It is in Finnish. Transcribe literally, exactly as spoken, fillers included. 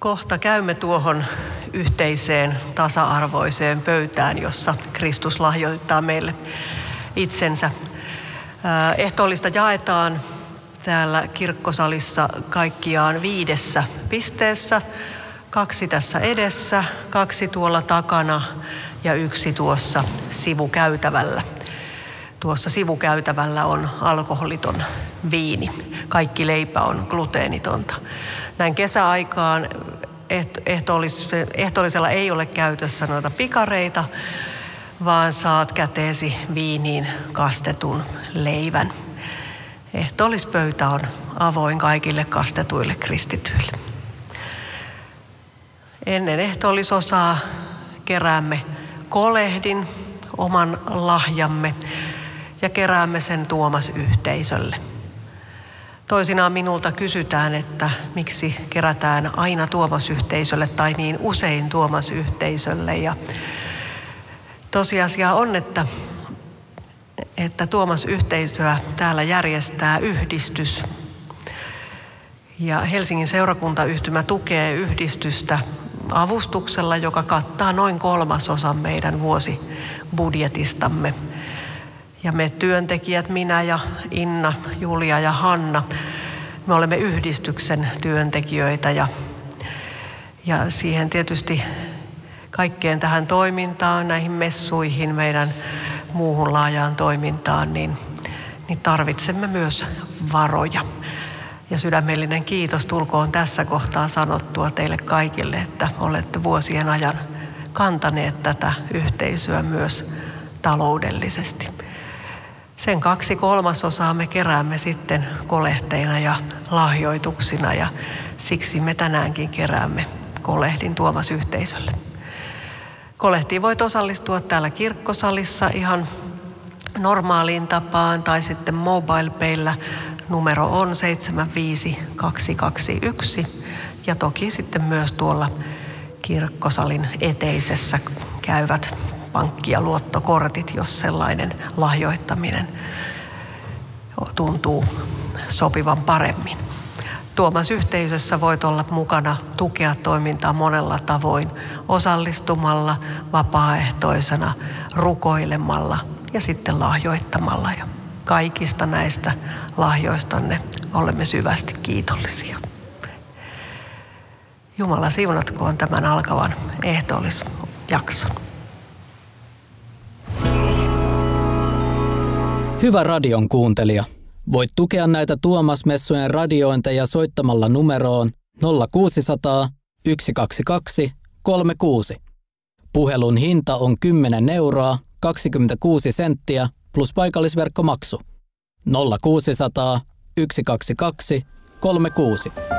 Kohta käymme tuohon yhteiseen tasa-arvoiseen pöytään, jossa Kristus lahjoittaa meille itsensä. Ehtoollista jaetaan täällä kirkkosalissa kaikkiaan viidessä pisteessä. Kaksi tässä edessä, kaksi tuolla takana ja yksi tuossa sivukäytävällä. Tuossa sivukäytävällä on alkoholiton viini. Kaikki leipä on gluteenitonta. Näin kesäaikaan ehtoollisella ei ole käytössä noita pikareita, vaan saat käteesi viiniin kastetun leivän. Ehtoollispöytä on avoin kaikille kastetuille kristityille. Ennen ehtoollisosaa keräämme kolehdin, oman lahjamme, ja keräämme sen Tuomas-yhteisölle. Toisinaan minulta kysytään, että miksi kerätään aina Tuomas-yhteisölle tai niin usein Tuomas-yhteisölle. Ja tosiasia on, että, että Tuomas-yhteisöä täällä järjestää yhdistys. Ja Helsingin seurakuntayhtymä tukee yhdistystä avustuksella, joka kattaa noin kolmasosan meidän vuosibudjetistamme. Ja me työntekijät, minä ja Inna, Julia ja Hanna, me olemme yhdistyksen työntekijöitä ja, ja siihen tietysti kaikkeen tähän toimintaan, näihin messuihin, meidän muuhun laajaan toimintaan, niin, niin tarvitsemme myös varoja. Ja sydämellinen kiitos tulkoon tässä kohtaa sanottua teille kaikille, että olette vuosien ajan kantaneet tätä yhteisöä myös taloudellisesti. Sen kaksi kolmasosaa me keräämme sitten kolehteina ja lahjoituksina ja siksi me tänäänkin keräämme kolehdin Tuomas-yhteisölle. Kolehtiin voit osallistua täällä kirkkosalissa ihan normaaliin tapaan tai sitten MobilePaylla. Numero on seitsemän viisi kaksi kaksi yksi ja toki sitten myös tuolla kirkkosalin eteisessä käyvät pankki- ja luottokortit, jos sellainen lahjoittaminen tuntuu sopivan paremmin. Tuomas-yhteisössä voit olla mukana, tukea toimintaa monella tavoin, osallistumalla, vapaaehtoisena, rukoilemalla ja sitten lahjoittamalla. Ja kaikista näistä lahjoistanne olemme syvästi kiitollisia. Jumala siunatkoon tämän alkavan ehtoollisjakson. Hyvä radion kuuntelija. Voit tukea näitä Tuomas-messujen radiointeja soittamalla numeroon nolla kuusi nolla nolla yksi kaksi kaksi kolme kuusi. Puhelun hinta on kymmenen euroa kaksikymmentäkuusi senttiä plus paikallisverkkomaksu. nolla kuusi nolla nolla yksi kaksi kaksi kolme kuusi.